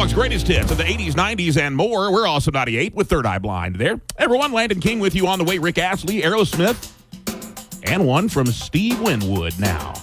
Catalog's greatest hits of the 80s, 90s, and more. We're also 98 with Third Eye Blind there. Everyone, Landon King with you on the way. Rick Astley, Aerosmith, and one from Steve Winwood now.